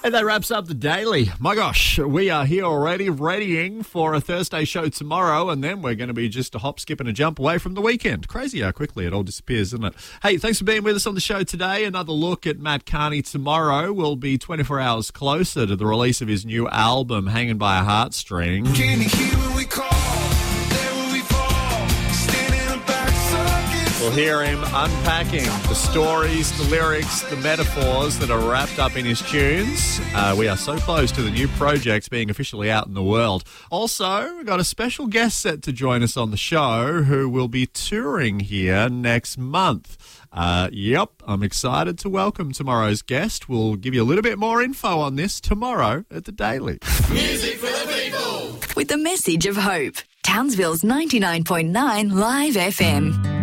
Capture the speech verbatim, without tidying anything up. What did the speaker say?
And that wraps up the Daily. My gosh, we are here already readying for a Thursday show tomorrow, and then we're going to be just a hop, skip and a jump away from the weekend. Crazy how quickly it all disappears, isn't it? Hey, thanks for being with us on the show today. Another look at Matt Carney tomorrow. Will be twenty-four hours closer to the release of his new album, Hanging by a Heartstring. Can you hear when we call? There will we fall. Stand in the back circuit. We'll hear him unpacking the stories, the lyrics, the metaphors that are wrapped up in his tunes. Uh, we are so close to the new project being officially out in the world. Also, we've got a special guest set to join us on the show who will be touring here next month. Uh, yep, I'm excited to welcome tomorrow's guest. We'll give you a little bit more info on this tomorrow at the Daily. Music for the people. With the message of hope. Townsville's ninety-nine point nine Live F M.